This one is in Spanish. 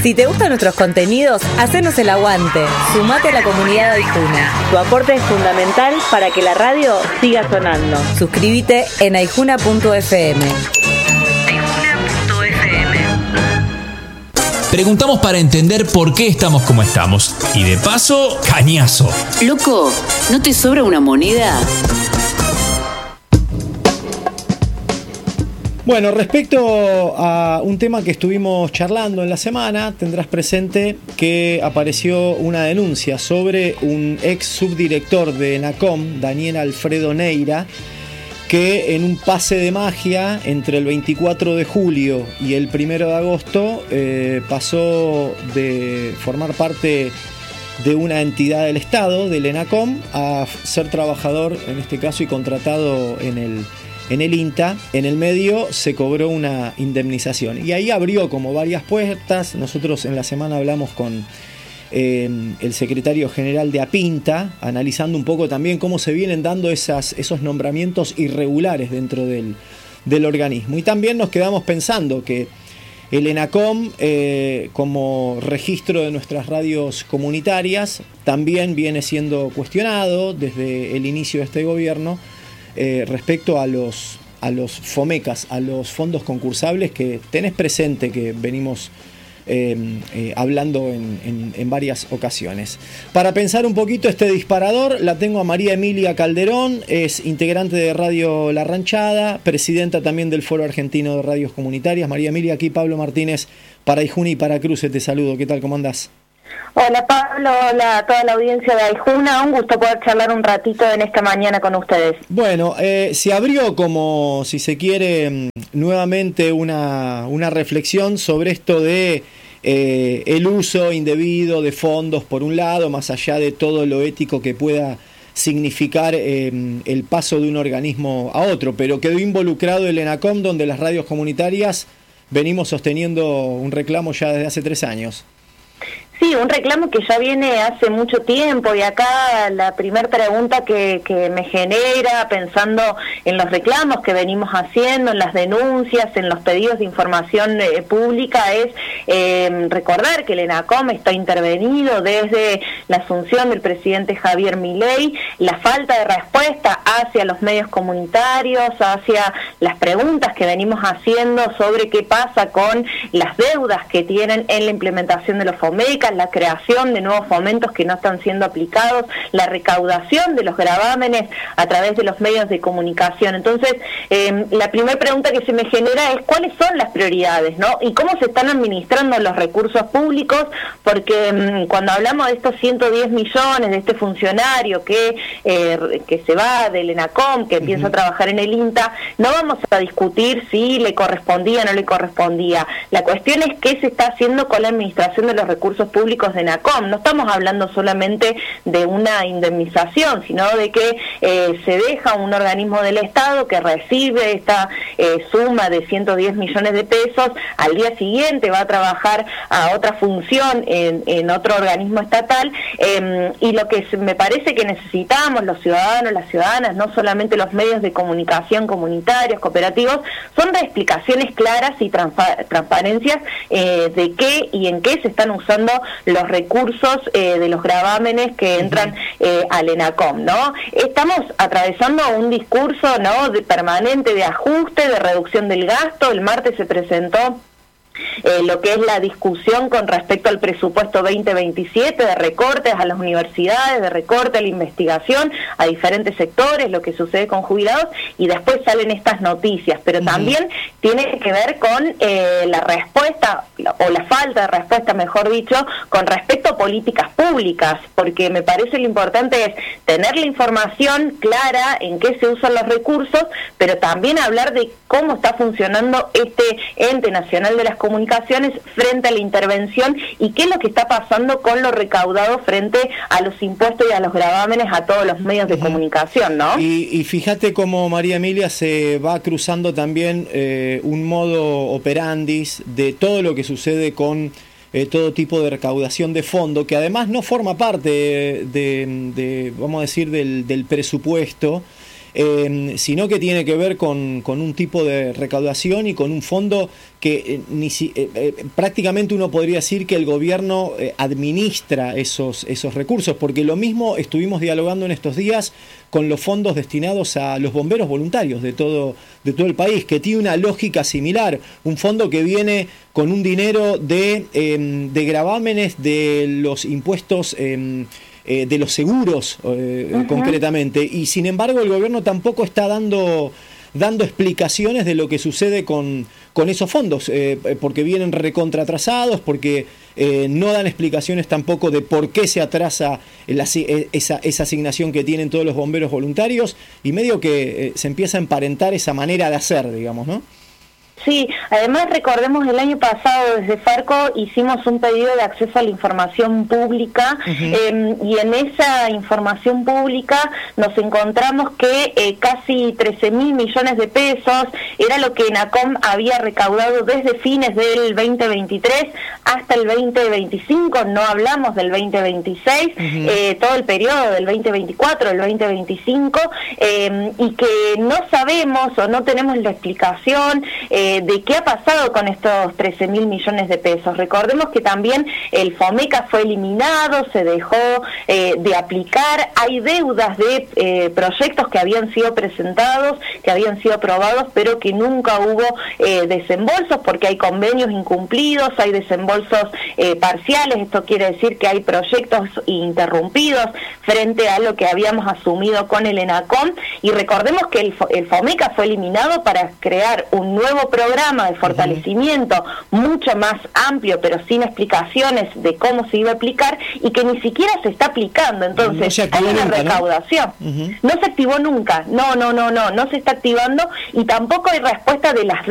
Si te gustan nuestros contenidos, hacenos el aguante. Sumate a la comunidad de Aijuna. Tu aporte es fundamental para que la radio siga sonando. Suscríbete en aijuna.fm. Preguntamos para entender por qué estamos como estamos. Y de paso, cañazo. Loco, ¿no te sobra una moneda? Bueno, respecto a un tema que estuvimos charlando en la semana, tendrás presente que apareció una denuncia sobre un ex subdirector de ENACOM, Daniel Alfredo Neira, que en un pase de magia entre el 24 de julio y el 1 de agosto pasó de formar parte de una entidad del Estado, del ENACOM, a ser trabajador, en este caso, y contratado en el INTA. En el medio se cobró una indemnización. Y ahí abrió como varias puertas. Nosotros en la semana hablamos con el secretario general de APINTA, analizando un poco también cómo se vienen dando esos nombramientos irregulares dentro del organismo. Y también nos quedamos pensando que el ENACOM, como registro de nuestras radios comunitarias, también viene siendo cuestionado desde el inicio de este gobierno respecto a los FOMECAS, a los fondos concursables, que tenés presente que venimos hablando en varias ocasiones. Para pensar un poquito este disparador, la tengo a María Emilia Calderón, es integrante de Radio La Ranchada, presidenta también del Foro Argentino de Radios Comunitarias. María Emilia, aquí Pablo Martínez para Aijuna y para Cruce, te saludo. ¿Qué tal? ¿Cómo andás? Hola Pablo, hola a toda la audiencia de Aijuna, un gusto poder charlar un ratito en esta mañana con ustedes. Bueno, se abrió como, si se quiere, nuevamente una reflexión sobre esto de el uso indebido de fondos por un lado, más allá de todo lo ético que pueda significar el paso de un organismo a otro, pero quedó involucrado el ENACOM, donde las radios comunitarias venimos sosteniendo un reclamo ya desde hace 3 años. Sí, un reclamo que ya viene hace mucho tiempo, y acá la primera pregunta que me genera, pensando en los reclamos que venimos haciendo, en las denuncias, en los pedidos de información pública, es recordar que el ENACOM está intervenido desde la asunción del presidente Javier Milei, la falta de respuesta hacia los medios comunitarios, hacia las preguntas que venimos haciendo sobre qué pasa con las deudas que tienen en la implementación de los FOMECAS, la creación de nuevos fomentos que no están siendo aplicados, la recaudación de los gravámenes a través de los medios de comunicación. Entonces, la primera pregunta que se me genera es cuáles son las prioridades, ¿no? Y cómo se están administrando los recursos públicos, porque cuando hablamos de estos 110 millones de este funcionario que se va del ENACOM, que empieza a trabajar en el INTA, no vamos a discutir si le correspondía o no le correspondía. La cuestión es qué se está haciendo con la administración de los recursos públicos de ENACOM. No estamos hablando solamente de una indemnización, sino de que se deja un organismo del Estado que recibe esta suma de 110 millones de pesos, al día siguiente va a trabajar a otra función en otro organismo estatal, y lo que me parece que necesitamos los ciudadanos, las ciudadanas, no solamente los medios de comunicación comunitarios, cooperativos, son de explicaciones claras y transparencias de qué y en qué se están usando los recursos de los gravámenes que entran al ENACOM, ¿no? Estamos atravesando un discurso, ¿no?, permanente de ajuste, de reducción del gasto. El martes se presentó lo que es la discusión con respecto al presupuesto 2027, de recortes a las universidades, de recorte a la investigación, a diferentes sectores, lo que sucede con jubilados, y después salen estas noticias, pero también tiene que ver con la respuesta, o la falta de respuesta, mejor dicho, con respecto a políticas públicas, porque me parece lo importante es tener la información clara en qué se usan los recursos, pero también hablar de cómo está funcionando este ente nacional de las comunicaciones frente a la intervención y qué es lo que está pasando con lo recaudado frente a los impuestos y a los gravámenes a todos los medios de comunicación, ¿no? Y fíjate cómo, María Emilia, se va cruzando también un modo operandis de todo lo que sucede con todo tipo de recaudación de fondo, que además no forma parte de vamos a decir, del presupuesto, sino que tiene que ver con un tipo de recaudación y con un fondo que prácticamente uno podría decir que el gobierno administra esos recursos, porque lo mismo estuvimos dialogando en estos días con los fondos destinados a los bomberos voluntarios de todo el país, que tiene una lógica similar, un fondo que viene con un dinero de gravámenes de los impuestos de los seguros, concretamente, y sin embargo el gobierno tampoco está dando explicaciones de lo que sucede con esos fondos, porque vienen recontratrasados, porque no dan explicaciones tampoco de por qué se atrasa esa asignación que tienen todos los bomberos voluntarios, y medio que se empieza a emparentar esa manera de hacer, digamos, ¿no? Sí, además recordemos el año pasado desde Farco hicimos un pedido de acceso a la información pública y en esa información pública nos encontramos que casi 13.000 millones de pesos era lo que ENACOM había recaudado desde fines del 2023 hasta el 2025, no hablamos del 2026, todo el periodo del 2024, el 2025, y que no sabemos o no tenemos la explicación de qué ha pasado con estos 13.000 millones de pesos. Recordemos que también el FOMECA fue eliminado, se dejó de aplicar, hay deudas de proyectos que habían sido presentados, que habían sido aprobados, pero que nunca hubo desembolsos porque hay convenios incumplidos, hay desembolsos parciales, esto quiere decir que hay proyectos interrumpidos frente a lo que habíamos asumido con el ENACOM, y recordemos que el FOMECA fue eliminado para crear un nuevo programa de fortalecimiento mucho más amplio, pero sin explicaciones de cómo se iba a aplicar y que ni siquiera se está aplicando. Entonces hay una recaudación, ¿no? No se activó nunca, no se está activando, y tampoco hay respuesta de las